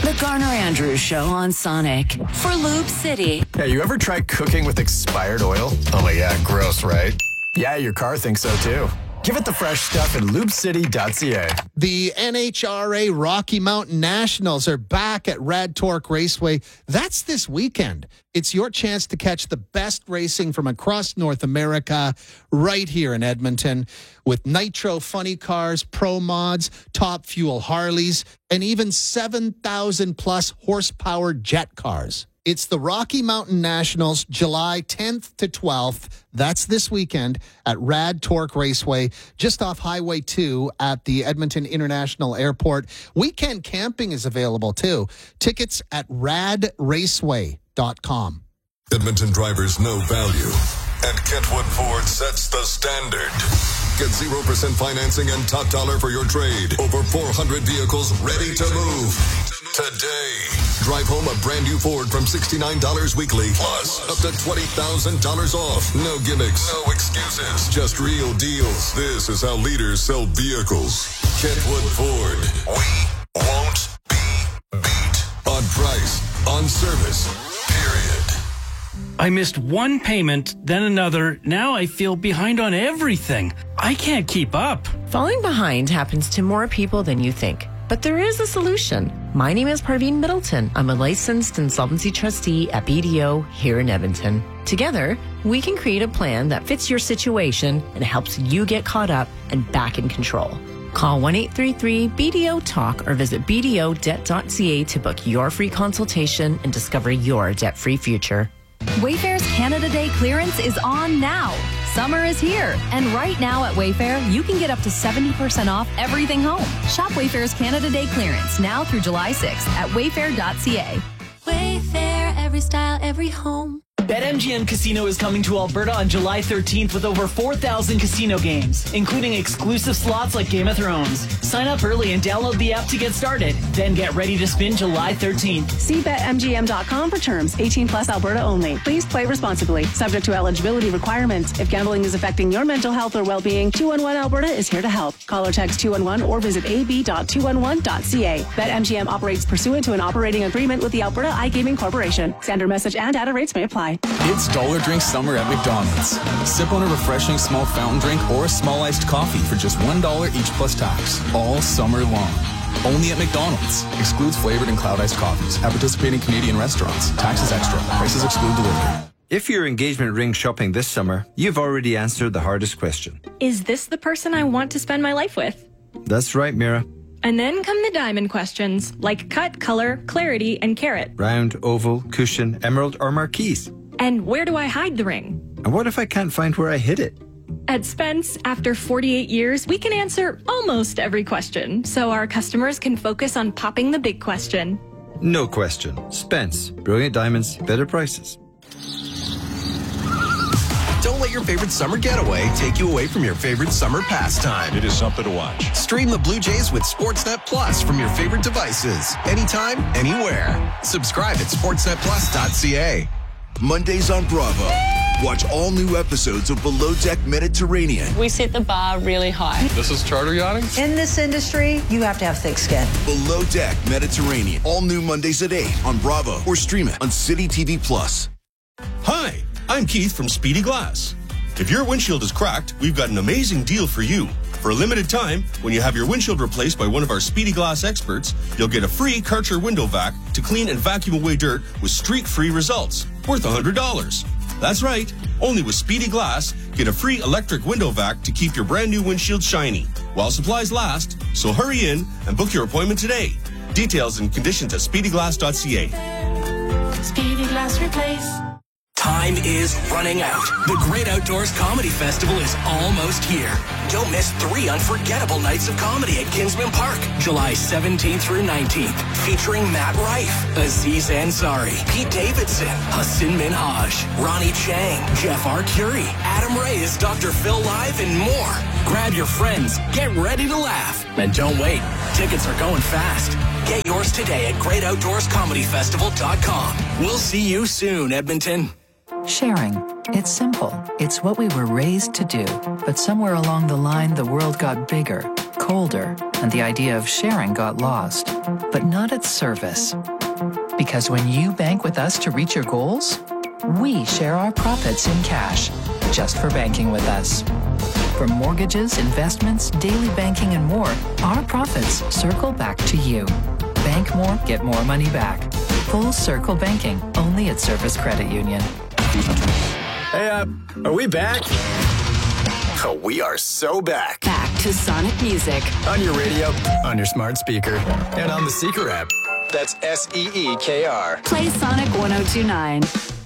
The Garner Andrews Show on Sonic for Lube City. Hey, you ever tried cooking with expired oil? Oh my God, gross, right? Yeah, your car thinks so too. Give it the fresh stuff at lubecity.ca. The NHRA Rocky Mountain Nationals are back at Rad Torque Raceway. That's this weekend. It's your chance to catch the best racing from across North America right here in Edmonton with nitro funny cars, pro mods, top fuel Harleys, and even 7,000 plus horsepower jet cars. It's the Rocky Mountain Nationals, July 10th to 12th. That's this weekend at Rad Torque Raceway, just off Highway 2 at the Edmonton International Airport. Weekend camping is available, too. Tickets at radraceway.com. Edmonton drivers know value, and Kentwood Ford sets the standard. Get 0% financing and top dollar for your trade. Over 400 vehicles ready to move today. Drive home a brand new Ford from $69 weekly, plus up to $20,000 off. No gimmicks, no excuses, just real deals. This is how leaders sell vehicles. Kentwood Ford. We won't be beat on price, on service, period. I missed one payment, then another. Now I feel behind on everything. I can't keep up. Falling behind happens to more people than you think. But there is a solution. My name is Parveen Middleton. I'm a licensed insolvency trustee at BDO here in Edmonton. Together, we can create a plan that fits your situation and helps you get caught up and back in control. Call 1-833-BDO-TALK or visit bdodebt.ca to book your free consultation and discover your debt-free future. Wayfair's Canada Day clearance is on now. Summer is here, and right now at Wayfair, you can get up to 70% off everything home. Shop Wayfair's Canada Day clearance now through July 6th at wayfair.ca. Wayfair, every style, every home. BetMGM Casino is coming to Alberta on July 13th with over 4,000 casino games, including exclusive slots like Game of Thrones. Sign up early and download the app to get started. Then get ready to spin July 13th. See BetMGM.com for terms. 18 plus Alberta only. Please play responsibly. Subject to eligibility requirements. If gambling is affecting your mental health or well-being, 211 Alberta is here to help. Call or text 211 or visit ab.211.ca. BetMGM operates pursuant to an operating agreement with the Alberta iGaming Corporation. Standard message and data rates may apply. It's Dollar Drink Summer at McDonald's. Sip on a refreshing small fountain drink or a small iced coffee for just $1 each plus tax, all summer long. Only at McDonald's. Excludes flavored and cloud iced coffees. At participating Canadian restaurants. Taxes extra. Prices exclude delivery. If you're engagement ring shopping this summer, you've already answered the hardest question. Is this the person I want to spend my life with? That's right, Mira. And then come the diamond questions, like cut, color, clarity, and carat. Round, oval, cushion, emerald, or marquise. And where do I hide the ring? And what if I can't find where I hid it? At Spence, after 48 years, we can answer almost every question, so our customers can focus on popping the big question. No question. Spence. Brilliant diamonds, better prices. Don't let your favorite summer getaway take you away from your favorite summer pastime. It is something to watch. Stream the Blue Jays with Sportsnet Plus from your favorite devices. Anytime, anywhere. Subscribe at sportsnetplus.ca. Mondays on Bravo. Watch all new episodes of Below Deck Mediterranean. We set the bar really high. This is charter yachting? In this industry, you have to have thick skin. Below Deck Mediterranean. All new Mondays at 8 on Bravo or stream it on City TV Plus. Hi, I'm Keith from Speedy Glass. If your windshield is cracked, we've got an amazing deal for you. For a limited time, when you have your windshield replaced by one of our Speedy Glass experts, you'll get a free Karcher window vac to clean and vacuum away dirt with streak-free results, worth $100. That's right, only with Speedy Glass, get a free electric window vac to keep your brand new windshield shiny, while supplies last, so hurry in and book your appointment today. Details and conditions at speedyglass.ca. Speedy Glass Replace. Time is running out. The Great Outdoors Comedy Festival is almost here. Don't miss 3 unforgettable nights of comedy at Kinsman Park, July 17th through 19th, featuring Matt Rife, Aziz Ansari, Pete Davidson, Hassan Minhaj, Ronnie Chang, Jeff Arcuri, Adam Ray as Dr. Phil Live, and more. Grab your friends, get ready to laugh, and don't wait. Tickets are going fast. Get yours today at GreatOutdoorsComedyFestival.com. We'll see you soon, Edmonton. Sharing. It's simple. It's what we were raised to do. But somewhere along the line, the world got bigger. colder, and the idea of sharing got lost. But not at Service. Because when you bank with us to reach your goals, we share our profits in cash, just for banking with us. For mortgages, investments, daily banking, and more, our profits circle back to you. Bank more, get more money back. Full Circle Banking, only at Service Credit Union. Hey, are we back? Oh, we are so back. Back to Sonic Music. On your radio, on your smart speaker, and on the Seeker app. That's SEEKR. Play Sonic 102.9.